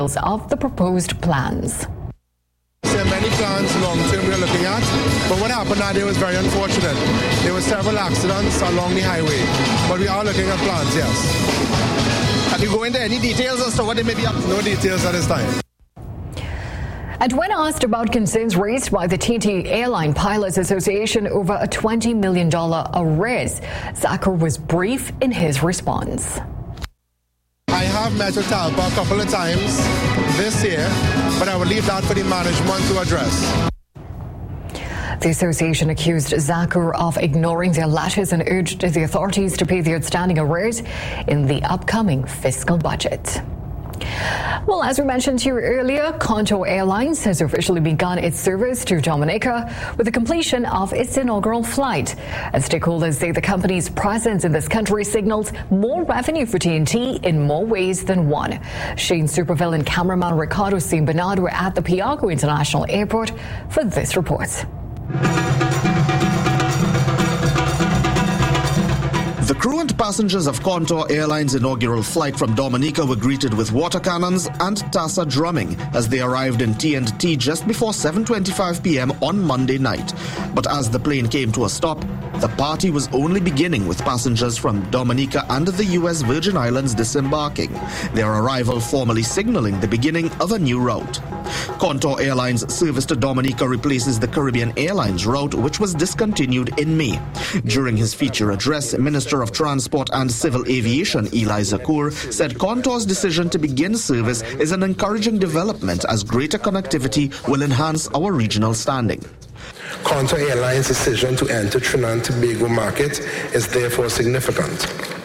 of the proposed plans. There are many plans long-term we're looking at, but what happened that day was very unfortunate. There were several accidents along the highway, but we are looking at plans, yes. Can you go into any details as to what they may be up to? No details at this time. And when asked about concerns raised by the TNT Airline Pilots Association over a $20 million arrears, Zachar was brief in his response. I have met with TALPA a couple of times this year, but I will leave that for the management to address. The association accused Zachar of ignoring their letters and urged the authorities to pay the outstanding arrears in the upcoming fiscal budget. Well, as we mentioned to you earlier, Contour Airlines has officially begun its service to Dominica with the completion of its inaugural flight. As stakeholders say the company's presence in this country signals more revenue for TNT in more ways than one. Shane Superville and cameraman Ricardo St. Bernard were at the Piago International Airport for this report. The crew and passengers of Contour Airlines' inaugural flight from Dominica were greeted with water cannons and tassa drumming as they arrived in TNT just before 7:25 p.m. on Monday night. But as the plane came to a stop, the party was only beginning with passengers from Dominica and the U.S. Virgin Islands disembarking, their arrival formally signaling the beginning of a new route. Contour Airlines' service to Dominica replaces the Caribbean Airlines route, which was discontinued in May. During his feature address, Minister of Transport and Civil Aviation Eli Zakur said Contour's decision to begin service is an encouraging development as greater connectivity will enhance our regional standing. Contour Airlines' decision to enter Trinidad and Tobago market is therefore significant.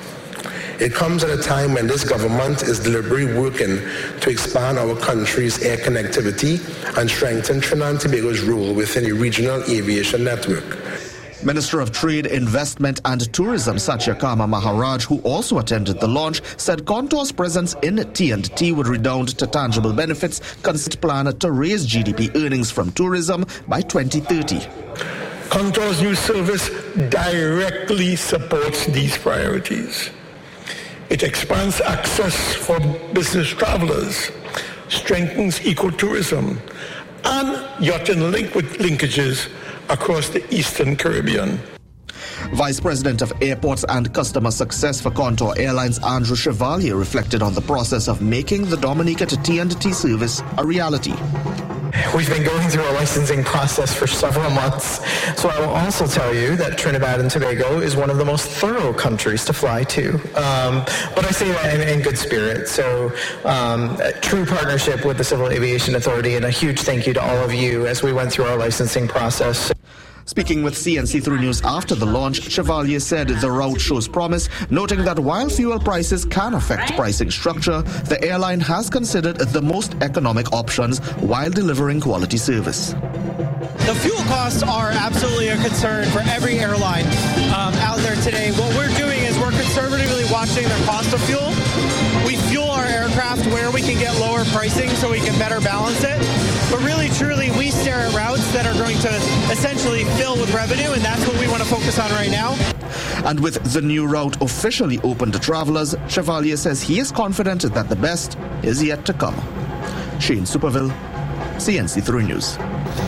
It comes at a time when this government is deliberately working to expand our country's air connectivity and strengthen Trinidad and Tobago's role within the regional aviation network. Minister of Trade, Investment and Tourism Satyakama Maharaj, who also attended the launch, said Contour's presence in TNT would redound to tangible benefits, consistent plan to raise GDP earnings from tourism by 2030. Contour's new service directly supports these priorities. It expands access for business travelers, strengthens ecotourism, and yachting linkages across the Eastern Caribbean. Vice President of Airports and Customer Success for Contour Airlines, Andrew Chevalier, reflected on the process of making the Dominica to TNT service a reality. We've been going through a licensing process for several months, so I will also tell you that Trinidad and Tobago is one of the most thorough countries to fly to. But I say that in good spirit. So true partnership with the Civil Aviation Authority, and a huge thank you to all of you as we went through our licensing process. Speaking with CNC3 News after the launch, Chevalier said the route shows promise, noting that while fuel prices can affect pricing structure, the airline has considered the most economic options while delivering quality service. The fuel costs are absolutely a concern for every airline out there today. What we're doing is we're conservatively watching their cost of fuel. We fuel our aircraft where we can get lower pricing so we can better balance it. But really, truly, we stare at routes that are going to essentially fill with revenue, and that's what we want to focus on right now. And with the new route officially open to travelers, Chevalier says he is confident that the best is yet to come. Shane Superville, CNC3 News.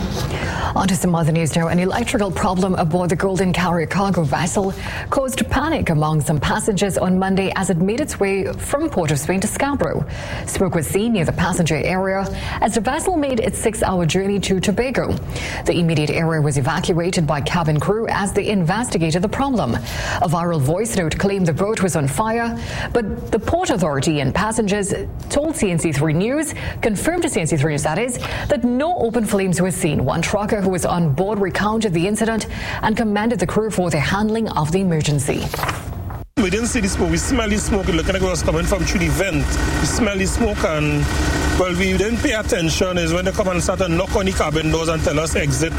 On to some other news now. An electrical problem aboard the Golden Carrier cargo vessel caused panic among some passengers on Monday as it made its way from Port of Spain to Scarborough. Smoke was seen near the passenger area as the vessel made its 6-hour journey to Tobago. The immediate area was evacuated by cabin crew as they investigated the problem. A viral voice note claimed the boat was on fire, but the Port Authority and passengers told CNC3 News, confirmed to CNC3 News that is, that no open flames were seen. One trucker who was on board recounted the incident and commended the crew for their handling of the emergency. We didn't see the smoke. We smelled the smoke. It looked like it was coming from through the vent. We smelled the smoke and, well, we didn't pay attention is when they come and start to knock on the cabin doors and tell us exit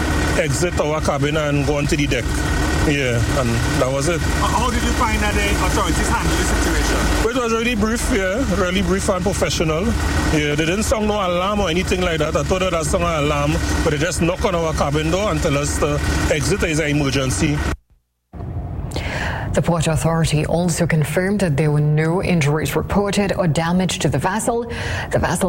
our cabin and go onto the deck. Yeah, and that was it. How did you find that the authorities handled the situation? It was really brief, really brief and professional. Yeah, they didn't sound no alarm or anything like that. I thought that sound an alarm, but they just knock on our cabin door and tell us the exit is an emergency. The Port Authority also confirmed that there were no injuries reported or damage to the vessel. The vessel